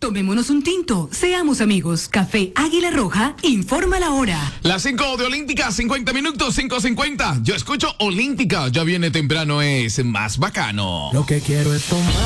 Tomémonos un tinto, seamos amigos. Café Águila Roja, informa la hora. Las 5 de Olímpica, 50 minutos, 5:50. Yo escucho Olímpica, ya viene temprano, es más bacano. Lo que quiero es tomar.